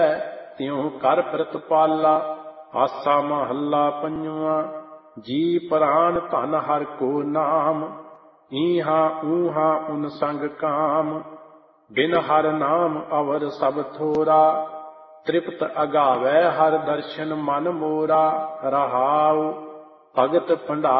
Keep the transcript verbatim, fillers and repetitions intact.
ਤਿਉ ਕਰ ਪ੍ਰਤਪਾਲਾ। ਆਸਾ ਮਹੱਲਾ ਪੰਜਵਾਂ। ਜੀ ਪ੍ਰਾਨ ਧਨ ਹਰਿ ਕੋ ਨਾਮ। ਈਹਾ ਊਹਾ ਉਨ ਸੰਗ ਕਾਮ। ਬਿਨ ਹਰਿ ਨਾਮ ਅਵਰ ਸਭ ਥੋਰਾ। ਤ੍ਰਿਪਤ ਅਗਾਵੈ ਹਰਿ ਦਰਸ਼ਨ ਮਨ ਮੋਰਾ। ਰਹਾਉ ਭਗਤ ਭੰਡਾਰ